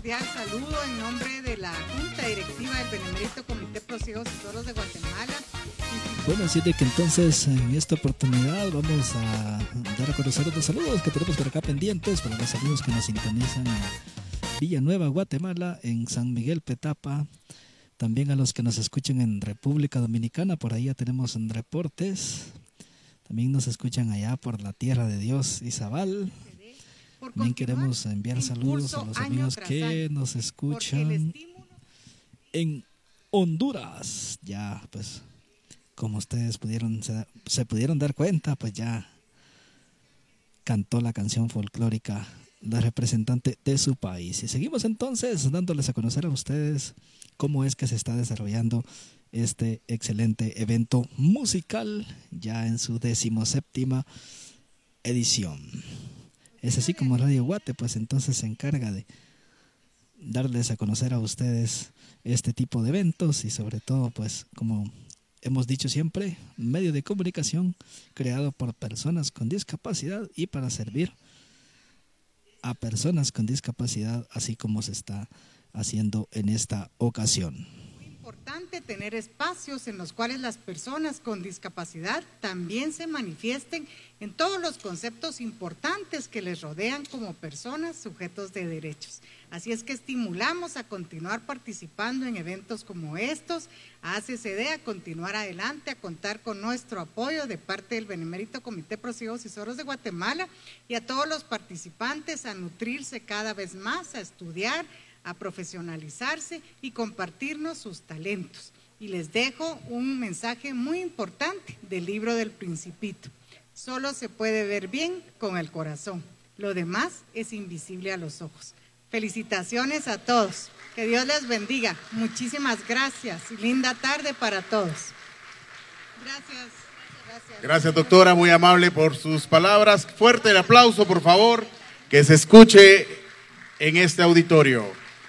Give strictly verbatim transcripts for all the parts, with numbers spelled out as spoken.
cordial saludo en nombre de la Junta Directiva del Benemérito Comité Pros Hijos y Soros de Guatemala. Bueno, así de que entonces en esta oportunidad vamos a dar a conocer los saludos que tenemos por acá pendientes para los amigos que nos sintonizan en Villanueva, Guatemala, en San Miguel Petapa, también a los que nos escuchan en República Dominicana, por ahí ya tenemos en reportes, también nos escuchan allá por la Tierra de Dios, Izabal. También queremos enviar saludos a los amigos que nos escuchan en Honduras. Ya, pues, como ustedes pudieron se, se pudieron dar cuenta, pues ya cantó la canción folclórica la representante de su país. Y seguimos entonces dándoles a conocer a ustedes cómo es que se está desarrollando este excelente evento musical ya en su decimoséptima edición. Es así como Radio Guate, pues entonces se encarga de darles a conocer a ustedes este tipo de eventos y sobre todo, pues como hemos dicho siempre, medio de comunicación creado por personas con discapacidad y para servir a personas con discapacidad, así como se está haciendo en esta ocasión. Es importante tener espacios en los cuales las personas con discapacidad también se manifiesten en todos los conceptos importantes que les rodean como personas sujetos de derechos. Así es que estimulamos a continuar participando en eventos como estos, a A C C D a continuar adelante, a contar con nuestro apoyo de parte del Benemérito Comité Pros Hijos y Soros de Guatemala y a todos los participantes a nutrirse cada vez más, a estudiar, a profesionalizarse y compartirnos sus talentos. Y les dejo un mensaje muy importante del libro del Principito. Solo se puede ver bien con el corazón, lo demás es invisible a los ojos. Felicitaciones a todos, que Dios les bendiga, muchísimas gracias y linda tarde para todos. Gracias. Gracias, gracias doctora, muy amable por sus palabras. Fuerte el aplauso, por favor, que se escuche en este auditorio.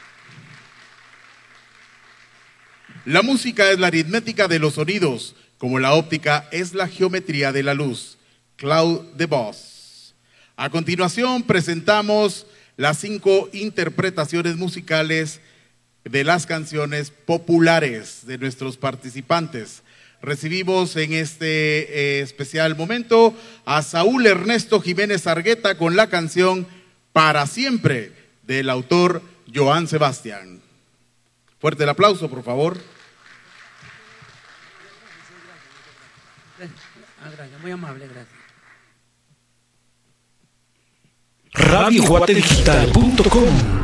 La música es la aritmética de los sonidos, como la óptica es la geometría de la luz. Claude Debussy. A continuación presentamos las cinco interpretaciones musicales de las canciones populares de nuestros participantes. Recibimos en este eh, especial momento a Saúl Ernesto Jiménez Argueta con la canción Para Siempre del autor Johann Sebastian. Fuerte el aplauso, por favor. Ah, gracias, muy amable, gracias. radio guate digital punto com